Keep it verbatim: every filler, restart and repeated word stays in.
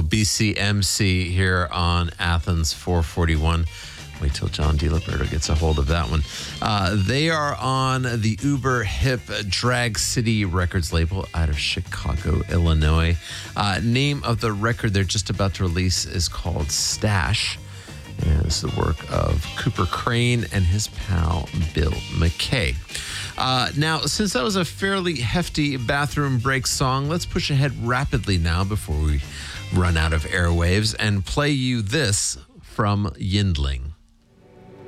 B C M C here on Athens four forty-one. Wait till John DiLiberto gets a hold of that one. Uh, they are on the uber hip Drag City Records label out of Chicago, Illinois. Uh, name of the record they're just about to release is called Stash. And it's the work of Cooper Crane and his pal Bill McKay. Uh, now, since that was a fairly hefty bathroom break song, let's push ahead rapidly now before we run out of airwaves and play you this from Yindling.